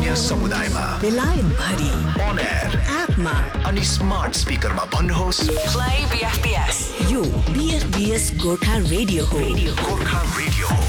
अन्य समुदायमा बेलायत भरि on air एपमा अनि स्मार्ट स्पिकरमा भन्नुहोस् Play BFBS. यो BFBS गोर्खा रेडियो हो. गोर्खा रेडियो हो।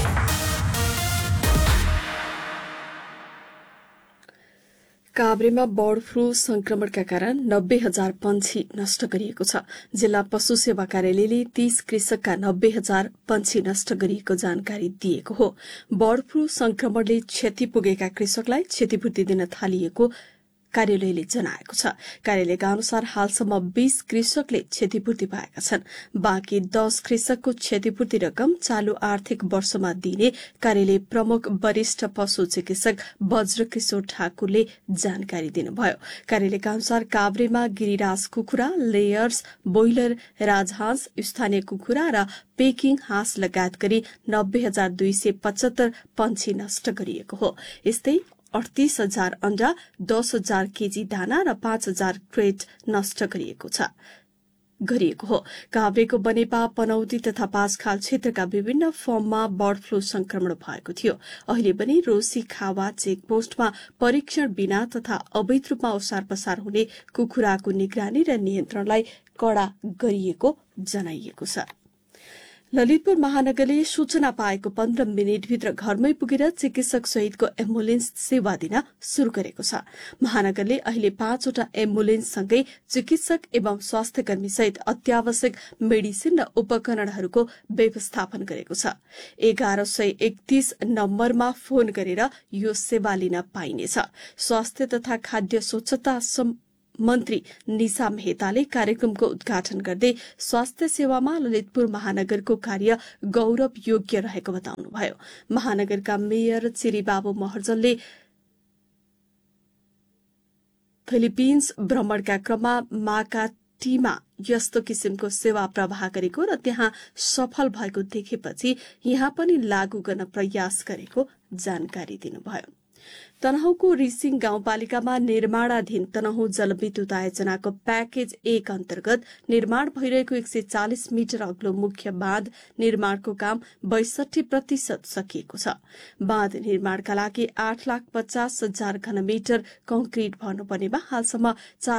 काभ्रेमा बर्ड फ्लू संक्रमणका कारण 90,000 पंक्षी नष्ट गरिएको छ। जिल्ला पशु सेवा कार्यालयले 30 कृषकका 90,000 पंक्षी नष्ट गरिएको जानकारी दिएको हो। बर्ड फ्लू संक्रमणले क्षति पुगेका कृषकलाई क्षतिपूर्ति दिन थालिएको कार्यालयले जनाएको छ। कार्यालयका अनुसार हालसम्म 20 कृषकले क्षतिपूर्ति पाएका छन्। बाँकी 10 कृषकको क्षतिपूर्ति रकम चालू आर्थिक वर्षमा दिने कार्यालय प्रमुख वरिष्ठ पशु चिकित्सक वज्रकिशोर ठाकुरले जानकारी दिनुभयो। कार्यालयका अनुसार काभ्रेमा गिरिराज कुखुरा, लेयर्स, बोइलर, राजहांस, स्थानीय कुखुरा र पेकिङ हाँस लगायत गरी 90,275 पंक्षी नष्ट गरिएको हो। यस्तै 38,000 अण्डा, 10,000 केजी दाना र 5,000 क्रेट नष्ट गरिएको हो। काभ्रेको बनेपा, पनौती तथा पाँचखाल क्षेत्रका विभिन्न फर्ममा बर्ड फ्लू संक्रमण भएको थियो। अहिले पनि रोसी खावा चेकपोस्टमा परीक्षण बिना तथा अवैध रूपमा ओसार पसार हुने कुखुराको निगरानी र नियन्त्रणलाई कड़ा गरिएको जनाइएको छ। ललितपुर महानगरले सूचना पाएको 15 मिनटभित्र घरमै पुगेर चिकित्सक सहितको एम्बुलेन्स सेवा दिन शुरू गरेको छ। महानगरले अहिले 5वटा एम्बुलेन्ससँगै चिकित्सक एवं स्वास्थ्यकर्मी सहित अत्यावश्यक मेडिसिन र उपकरणहरूको व्यवस्थापन गरेको छ। 1131 नम्बरमा फोन गरेर यो सेवा लिन पाइनेछ। स्वास्थ्य तथा खाद्य स्वच्छता मन्त्री निशा मेहताले कार्यक्रमको उद्घाटन गर्दै स्वास्थ्य सेवामा ललितपुर महानगरको कार्य गौरव योग्य रहेको बताउनुभयो। महानगरका मेयर चिरीबाबु महर्जनले फिलिपिन्स भ्रमणका क्रममा माकाटीमा यस्तो किसिमको सेवा प्रवाह गरेको र त्यहाँ सफल भएको देखेपछि यहाँ पनि लागू गर्न प्रयास गरेको जानकारी दिनुभयो। तनहुँको रिसिङ गाउँपालिकामा निर्माणाधीन तनहुँ जलविद्युत आयोजनाको प्याकेज 1 अन्तर्गत निर्माण भइरहेको 140 मिटर अग्लो मुख्य बाँध निर्माणको काम 62% सकिएको छ। बाँध निर्माणका लागि 8,50,000 घनमिटर कंक्रिट भर्नुपर्नेमा हालसम्म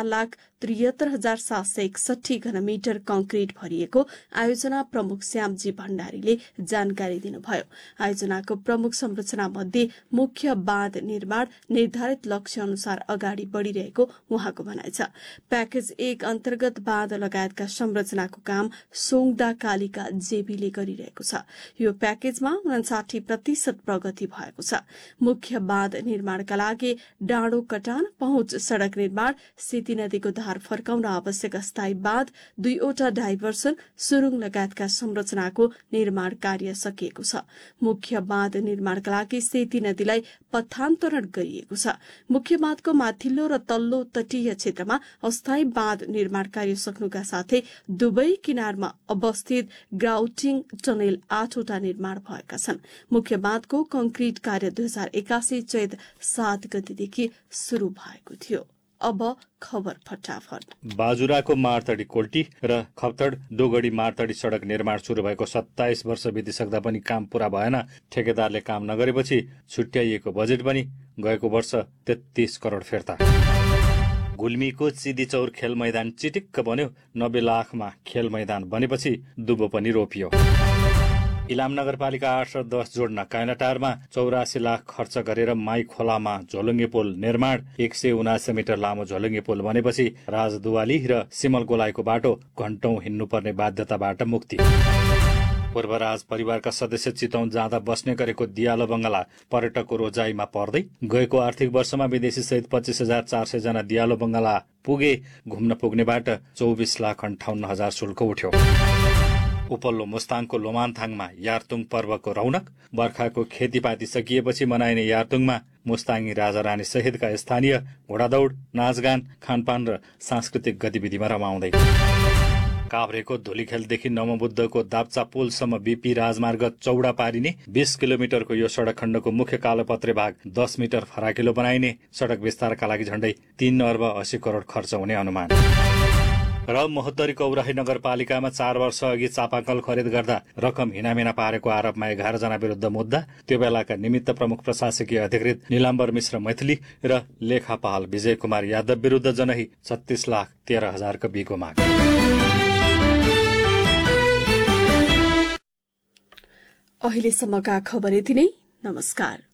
4,73,761 घनमिटर कंक्रिट भरिएको आयोजना प्रमुख श्यामजी भण्डारीले जानकारी दिनुभयो। आयोजनाको प्रमुख संरचना मध्ये मुख्य बाँध निर्माण निर्धारित लक्ष्य अनुसार अगाडि बढ़िरहेको उहाँको भनाइ छ। प्याकेज 1 अन्तर्गत बाँध लगायतका संरचनाको काम सोङदा कालिका जेबीले गरिरहेको छ। यो प्याकेजमा 59% प्रगति भएको छ। मुख्य बाँध निर्माणका लागि डाँडो कटान, पहुँच सड़क निर्माण, सेती नदीको धार फर्काउन आवश्यक अस्थायी बाँध, 2वटा डाइभर्सन, सुरुङ लगायतका संरचनाको निर्माण कार्य सकिएको छ। मुख्य बाँध निर्माणका लागि सेती नदीलाई पथान्तरण गरिएको छ। मुख्य बाँधको माथिल्लो र तल्लो तटीय क्षेत्रमा अस्थायी बाँध निर्माण कार्य सक्नुका साथै दुवै किनारमा अवस्थित ग्राउटिङ टनेल 8वटा निर्माण भएका छन्। मुख्य बाँधको कंक्रिट कार्य 2081 चैत 7 गतेदेखि शुरू भएको थियो। अब खबर फटाफट। बाजुराको मारतडी कोल्टी र खप्तड डोगडी मारतडी सड़क निर्माण शुरू भएको 27 वर्ष बितिसक्दा पनि काम पूरा भएन। ठेकेदारले काम नगरेपछि छुट्याइएको बजेट पनि गएको वर्ष 33 करोड़ फिर्ता। गुल्मीको चिदीचौर खेल मैदान चिटिक्क बन्यो। 90 लाखमा खेल मैदान बनेपछि दुबो पनि रोपियो। इलाम नगरपालिका 8 र 10 जोड्न काइनाटारमा 84 लाख खर्च गरेर माई खोलामा झोलुङ्गे पुल निर्माण। 179 मिटर लामो झोलुङ्गे पुल बनेपछि राजदुवाली र सिमल गोलाईको बाटो घण्टौं हिँड्नुपर्ने बाध्यताबाट मुक्ति। पूर्वराज परिवारका सदस्य चितौन जाँदा बस्ने गरेको दियालो बंगला पर्यटकको रोजाइमा पर्दै गएको आर्थिक वर्षमा विदेशी सहित 25,400 जना दियालो बंगला पुगे। घुम्न पुग्नेबाट 24,58,000 शुल्क उठ्यो। उपल्लो मुस्ताङको लोमानथाङमा यारतुङ पर्वको रौनक। बर्खाको खेतीपाती सकिएपछि मनाइने यारतुङमा मुस्ताङी राजा रानी सहितका स्थानीय घोडादौड़, नाचगान, खानपान र सांस्कृतिक गतिविधिमा रमाउँदै। काभ्रेको धुलीखेलदेखि नमोबुद्धको दाप्चा पुलसम्म बीपी राजमार्ग चौडा पारिने। 20 किलोमिटरको यो सड़क खण्डको मुख्य कालोपत्रे भाग 10 मिटर फराकिलो बनाइने। सड़क विस्तारका लागि झण्डै 3 अर्ब 80 करोड़ खर्च हुने अनुमान। र महोत्तरी कौराही नगरपालिकामा 4 वर्ष अघि चापाकल खरिद गर्दा रकम हिनामिना पारेको आरोपमा 11 जना विरुद्ध मुद्दा। त्यो बेलाका निमित्त प्रमुख प्रशासकीय अधिकृत निलाम्बर मिश्र मैथिली र लेखापाल विजय कुमार यादव विरुद्ध जनही 36,13,000 को बिको माग। अहिलेसम्मका खबर यति नै। नमस्कार।